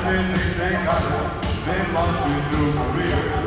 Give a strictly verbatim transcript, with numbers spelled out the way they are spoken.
they think they got it, they launch a new career.